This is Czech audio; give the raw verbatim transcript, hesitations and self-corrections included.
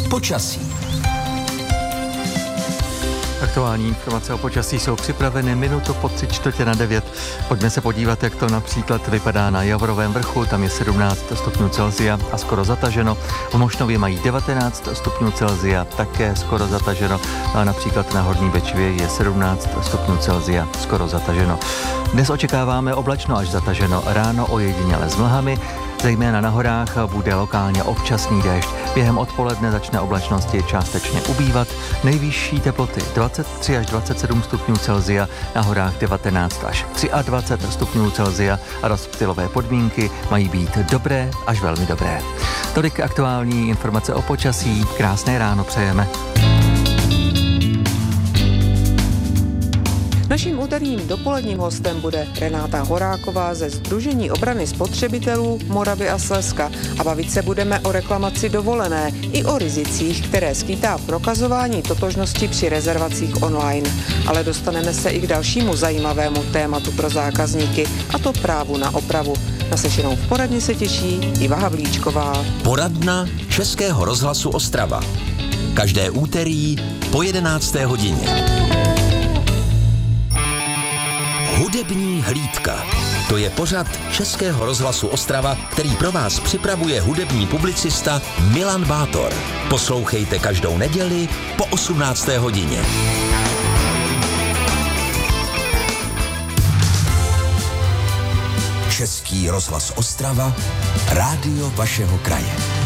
Počasí. Aktuální informace o počasí jsou připraveny minutu po tři čtvrtě na devět. Pojďme se podívat, jak to například vypadá na Javorovém vrchu. Tam je sedmnáct stupňů Celsia a skoro zataženo. V Mošnově mají devatenáct stupňů Celsia, také skoro zataženo. A například na Horní Bečvě je sedmnáct stupňů Celsia, skoro zataženo. Dnes očekáváme oblačno až zataženo. Ráno ojediněle s mlhami. Zejména na horách bude lokálně občasný déšť. Během odpoledne začne oblačnosti částečně ubývat. Nejvyšší teploty dvacet tři až dvacet sedm stupňů Celsia, na horách devatenáct až dvacet tři stupňů Celsia a rozptylové podmínky mají být dobré až velmi dobré. Tolik aktuální informace o počasí. Krásné ráno přejeme. Naším úterním dopoledním hostem bude Renáta Horáková ze Sdružení obrany spotřebitelů Moravy a Slezska a bavit se budeme o reklamaci dovolené i o rizicích, které skýtá prokazování totožnosti při rezervacích online. Ale dostaneme se i k dalšímu zajímavému tématu pro zákazníky, a to právu na opravu. Na slyšenou v poradně se těší Iva Havlíčková. Poradna Českého rozhlasu Ostrava. Každé úterý po jedenácté hodině. Hudební hlídka. To je pořad Českého rozhlasu Ostrava, který pro vás připravuje hudební publicista Milan Bátor. Poslouchejte každou neděli po osmnácté hodině. Český rozhlas Ostrava, rádio vašeho kraje.